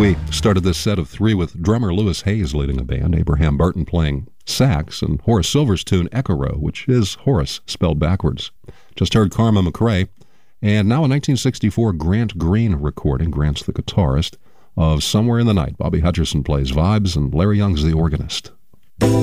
We started this set of three with drummer Louis Hayes leading a band, Abraham Burton playing sax, and Horace Silver's tune Echoro, which is Horace spelled backwards. Just heard Karma McRae, and now a 1964 Grant Green recording, Grant's the guitarist, of Somewhere in the Night. Bobby Hutcherson plays vibes, and Larry Young's the organist.